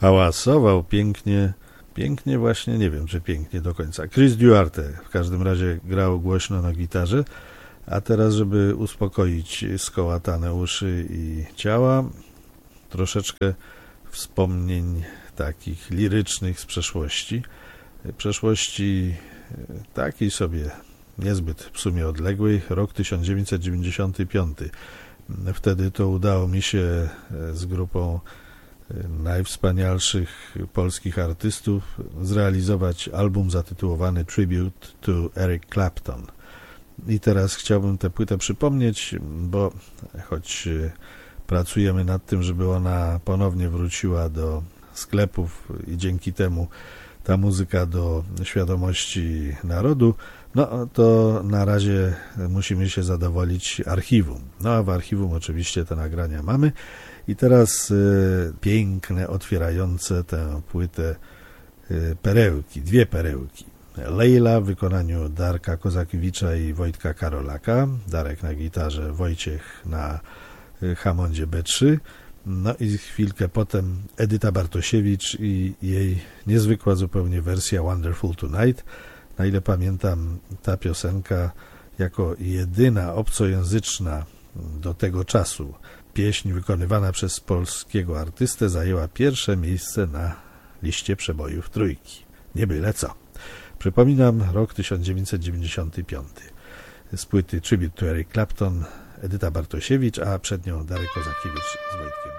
hałasował pięknie, pięknie właśnie, nie wiem czy pięknie do końca. Chris Duarte w każdym razie grał głośno na gitarze, a teraz, żeby uspokoić skołatane uszy i ciała, troszeczkę wspomnień takich lirycznych z przeszłości. Przeszłości takiej sobie niezbyt w sumie odległej, rok 1995. Wtedy to udało mi się z grupą najwspanialszych polskich artystów zrealizować album zatytułowany Tribute to Eric Clapton. I teraz chciałbym tę płytę przypomnieć, bo choć pracujemy nad tym, żeby ona ponownie wróciła do sklepów i dzięki temu ta muzyka do świadomości narodu, no to na razie musimy się zadowolić archiwum. No a w archiwum oczywiście te nagrania mamy. I teraz piękne, otwierające tę płytę perełki, dwie perełki. Lejla w wykonaniu Darka Kozakiewicza i Wojtka Karolaka, Darek na gitarze, Wojciech na Hammondzie B3, no i chwilkę potem Edyta Bartosiewicz i jej niezwykła zupełnie wersja Wonderful Tonight. Na ile pamiętam, ta piosenka jako jedyna obcojęzyczna do tego czasu pieśń wykonywana przez polskiego artystę zajęła pierwsze miejsce na liście przebojów trójki. Nie byle co. Przypominam, rok 1995. Z płyty Tribute to Eric Clapton, Edyta Bartosiewicz, a przed nią Darek Kozakiewicz z Wojtkiem.